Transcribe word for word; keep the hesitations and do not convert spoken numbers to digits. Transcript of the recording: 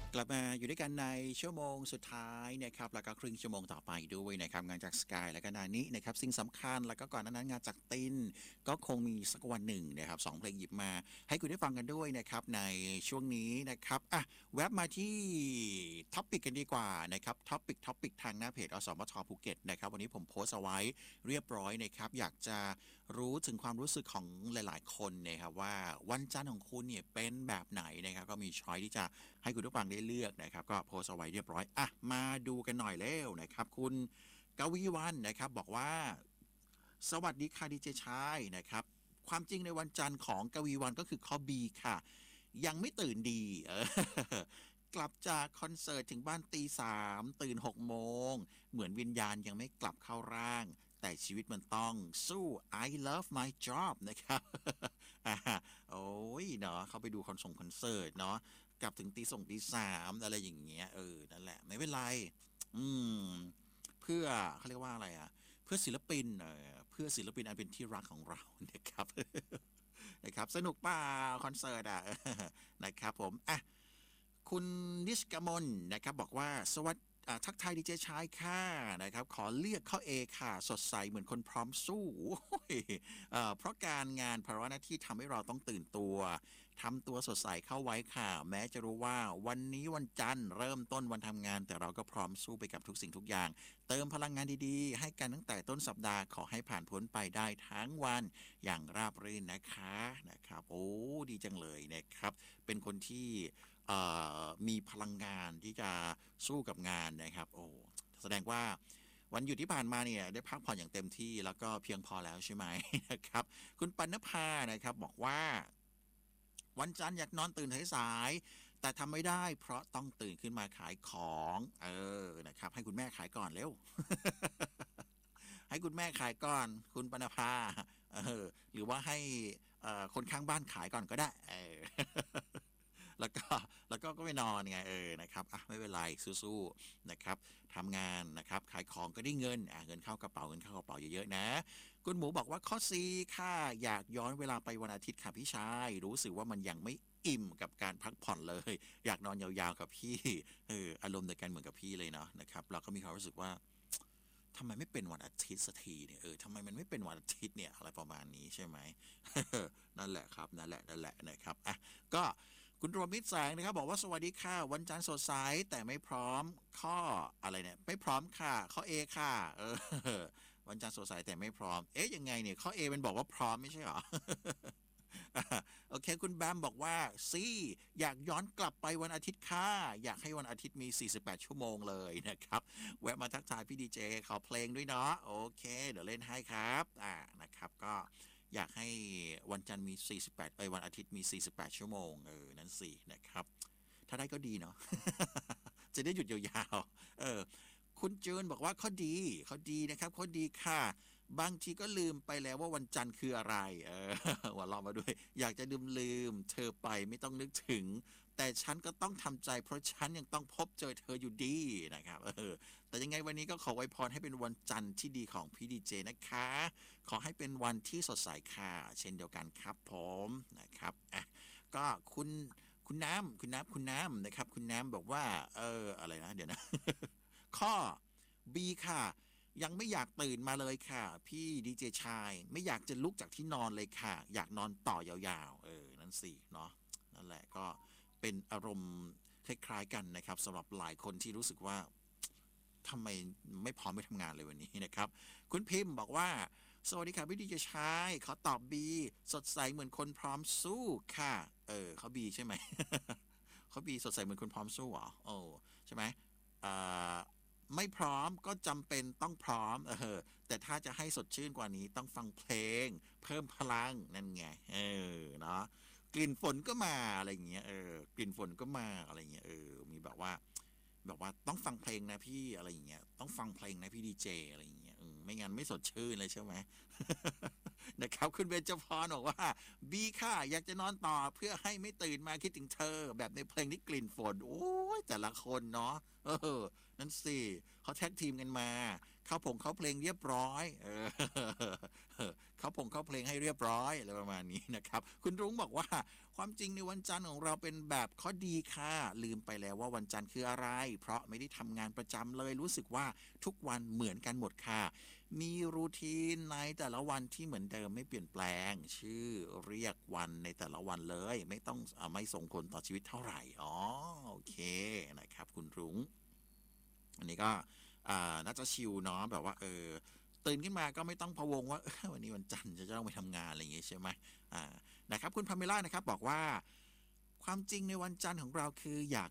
กลับมาอยู่ด้วยกันในชั่วโมงสุดท้ายนะครับแล้วก็ครึ่งชั่วโมงต่อไปด้วยนะครับงานจากสกายและก็นานี้นะครับสิ่งสำคัญแล้วก็ก่อนหน้านั้นงานจากตินก็คงมีสักวันหนึ่งนะครับสองเพลงหยิบมาให้คุณได้ฟังกันด้วยนะครับในช่วงนี้นะครับอ่ะแวบมาที่ท็อปปิกกันดีกว่านะครับท็อปปิกท็อปปิกทางหน้าเพจอสมทภูเก็ตนะครับวันนี้ผมโพสต์เอาไว้เรียบร้อยนะครับอยากจะรู้ถึงความรู้สึกของหลายๆคนนะครับว่าวันจันทร์ของคุณเนี่ยเป็นแบบไหนนะครับก็มีช้อยที่จะให้คุณผู้ฟังได้เลือกนะครับก็โพสต์เอาไว้เรียบร้อยอ่ะมาดูกันหน่อยเร็วนะครับคุณกวีวันนะครับบอกว่าสวัสดีค่ะดีเจชายนะครับความจริงในวันจันทร์ของกวีวันก็คือข้อ B ค่ะยังไม่ตื่นดีเออกลับจากคอนเสิร์ตถึงบ้านตีสามตื่นหกโมงเหมือนวิญญาณยังไม่กลับเข้าร่างแต่ชีวิตมันต้องสู้ I love my job นะครับโอ้ยเนาะเขาไปดูคอนส่งคอนเสิร์ตเนาะกลับถึงตีส่งตีสามอะไรอย่างเงี้ยเออนั่นแหละไม่เป็นไรอืมเพื่อเขาเรียกว่าอะไรอ่ะเพื่อศิลปินเออเพื่อศิลปินอันเป็นที่รักของเรานะครับนะครับสนุกป่าคอนเสิร์ตอ่ะนะครับผมอ่ะคุณนิชกมลนะครับบอกว่าสวัสดีทักทายดีเจชายค่ะนะครับขอเลือกข้อ A ค่ะสดใสเหมือนคนพร้อมสู้เพราะการงานภาระหน้าที่ทำให้เราต้องตื่นตัวทำตัวสดใสเข้าไว้ค่ะแม้จะรู้ว่าวันนี้วันจันทร์เริ่มต้นวันทำงานแต่เราก็พร้อมสู้ไปกับทุกสิ่งทุกอย่างเติมพลังงานดีๆให้กันตั้งแต่ต้นสัปดาห์ขอให้ผ่านพ้นไปได้ทั้งวันอย่างราบรื่นนะคะนะครับโอ้ดีจังเลยนะครับเป็นคนที่มีพลังงานที่จะสู้กับงานนะครับโอ้แสดงว่าวันหยุดที่ผ่านมาเนี่ยได้พักผ่อนอย่างเต็มที่แล้วก็เพียงพอแล้วใช่ไหมนะครับคุณปัณณภานะครับบอกว่าวันจันทร์อยากนอนตื่นสายๆแต่ทำไม่ได้เพราะต้องตื่นขึ้นมาขายของเออนะครับให้คุณแม่ขายก่อนเร็ว ให้คุณแม่ขายก่อนคุณปณภาเออหรือว่าให้คนข้างบ้านขายก่อนก็ได้เออแล้วก็แล้วก็ก็ไปนอนไงเออนะครับอ่ะไม่เป็นไรสู้ๆนะครับทำงานนะครับขายของก็ได้เงินอ่ะเงินเข้ากระเป๋าเงินเข้ากระเป๋าเยอะๆนะคุณหมูบอกว่าข้อ C ค่ะอยากย้อนเวลาไปวันอาทิตย์ค่ะพี่ชายรู้สึกว่ามันยังไม่อิ่มกับการพักผ่อนเลยอยากนอนยาวๆกับพี่เอออารมณ์เดียวกันเหมือนกับพี่เลยเนาะนะครับเราก็มีความรู้สึกว่าทำไมไม่เป็นวันอาทิตย์สักทีเนี่ยเออทำไมมันไม่เป็นวันอาทิตย์เนี่ยอะไรประมาณนี้ใช่ไหม นั่นแหละครับนั่นแหละนั่นแหละนะครับอ่ะก็คุณรวมมิตรแสงนะครับบอกว่าสวัสดีค่ะวันจันทร์สดใสแต่ไม่พร้อมข้ออะไรเนี่ยไม่พร้อมค่ะข้อ A ค่ะเออวันจันทร์สดใสแต่ไม่พร้อมเอ๊ะยังไงเนี่ยข้อ A มันบอกว่าพร้อมไม่ใช่หรอ โอเคคุณแบมบอกว่าซีอยากย้อนกลับไปวันอาทิตย์ค่ะอยากให้วันอาทิตย์มีสี่สิบแปดชั่วโมงเลยนะครับแวะมาทักทายพี่ดีเจขอเพลงด้วยเนาะโอเคเดี๋ยวเล่นให้ครับอ่านะครับก็อยากให้วันจันทร์มีสี่สิบแปดเอ้ยวันอาทิตย์มีสี่สิบแปดชั่วโมงเออนั่นสินะครับถ้าได้ก็ดีเนาะ จะได้หยุดยาวๆเออคุณจูนบอกว่าข้อดีข้อดีนะครับข้อดีค่ะบางทีก็ลืมไปแล้วว่าวันจันทร์คืออะไรเออหัวเราะมาด้วยอยากจะลืมลืมเธอไปไม่ต้องนึกถึงแต่ฉันก็ต้องทำใจเพราะฉันยังต้องพบเจอเธออยู่ดีนะครับเออแต่ยังไงวันนี้ก็ขอไว้พรให้เป็นวันจันทร์ที่ดีของพี่ดีเจนะคะขอให้เป็นวันที่สดใสค่ะเช่นเดียวกันครับผมนะครับอ่ะก็คุณคุณน้ำคุณน้ำคุณน้ำนะครับคุณน้ำบอกว่าเอออะไรนะเดี๋ยวนะ ข้อ B ค่ะยังไม่อยากตื่นมาเลยค่ะพี่ดีเจชายไม่อยากจะลุกจากที่นอนเลยค่ะอยากนอนต่อยาวๆเออนั่นสิเนาะนั่นแหละก็เป็นอารมณ์คล้ายๆกันนะครับสำหรับหลายคนที่รู้สึกว่าทำไมไม่พร้อมไปทำงานเลยวันนี้นะครับคุณพิมพ์บอกว่าสวัสดีค่ะพี่ดีเจชายขอตอบ B สดใสเหมือนคนพร้อมสู้ค่ะเออเขา B ใช่ไหม เขา B สดใสเหมือนคนพร้อมสู้เหรอโอ้ใช่ไหมอ่าไม่พร้อมก็จำเป็นต้องพร้อมเออแต่ถ้าจะให้สดชื่นกว่านี้ต้องฟังเพลงเพิ่มพลังนั่นไงเออเนาะกลิ่นฝนก็มาอะไรอย่างเงี้ยเออกลิ่นฝนก็มาอะไรอย่างเงี้ยเออมีแบบว่าแบบว่าต้องฟังเพลงนะพี่อะไรอย่างเงี้ยต้องฟังเพลงนะพี่ดีเจอะไรอย่างเงี้ยไม่งั้นไม่สดชื่นเลยใช่ไหม นะครับคุณเบญจพรบอกว่าบีค่ะอยากจะนอนต่อเพื่อให้ไม่ตื่นมาคิดถึงเธอแบบในเพลงนี้กลิ่นฝนโอ้ยแต่ละคนเนาะเออนั่นสิเขาแท็กทีมกันมาเข้าผงเข้าเพลงเรียบร้อยเออเข้าผงเข้าเพลงให้เรียบร้อยอะไรประมาณนี้นะครับคุณรุ้งบอกว่าความจริงในวันจันทร์ของเราเป็นแบบข้อดีค่ะลืมไปแล้วว่าวันจันทร์คืออะไรเพราะไม่ได้ทำงานประจำเลยรู้สึกว่าทุกวันเหมือนกันหมดค่ะมีรูทีนในแต่ละวันที่เหมือนเดิมไม่เปลี่ยนแปลงชื่อเรียกวันในแต่ละวันเลยไม่ต้องเออไม่ส่งผลต่อชีวิตเท่าไหร่อ๋อโอเคนะครับคุณรุ้งอันนี้ก็อ่าน่าจะชิลเนาะแบบว่าเออตื่นขึ้นมาก็ไม่ต้องพะวงว่าเออวันนี้วันจันทร์จะต้องไปทำงานอะไรอย่างงี้ใช่ไหมอ่านะครับคุณพาเมล่านะครับบอกว่าความจริงในวันจันทร์ของเราคืออยาก